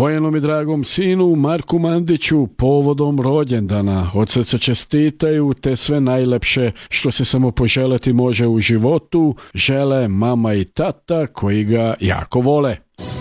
Bojanom i dragom sinu Marku Mandiću povodom rođendana od srca čestitaju te sve najlepše što se samo poželeti može u životu žele mama i tata koji ga jako vole.